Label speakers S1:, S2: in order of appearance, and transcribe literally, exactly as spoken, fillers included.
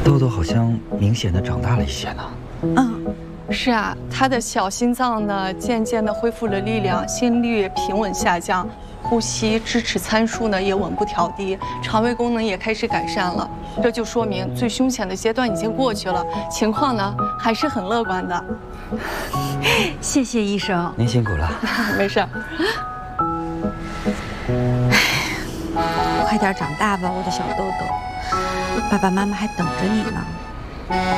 S1: 豆豆好像明显的长大了一些呢。
S2: 嗯，
S3: 是啊，他的小心脏呢渐渐的恢复了力量，心率平稳下降，呼吸支持参数呢也稳步调低，肠胃功能也开始改善了。这就说明最凶险的阶段已经过去了，情况呢还是很乐观的。
S2: 谢谢医生，
S1: 您辛苦了。
S3: 没事。
S2: 快点长大吧，我的小豆豆，爸爸妈妈还等着你呢。